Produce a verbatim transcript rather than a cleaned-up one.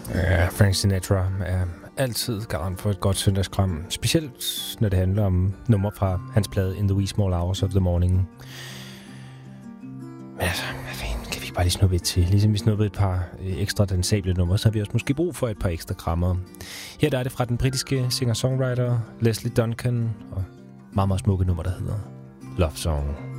Ja, Frank Sinatra er altid garant for et godt søndagskram. Specielt når det handler om numre fra hans plade In the Wee Small Hours of the Morning. Men altså, hvad fanden, kan vi ikke bare lige snuppe et til? Ligesom vi snuppede et par ekstra dansable numre, så har vi også måske brug for et par ekstra krammer. Her der er det fra den britiske singer-songwriter Leslie Duncan, og meget, meget smukke nummer, der hedder Love Song.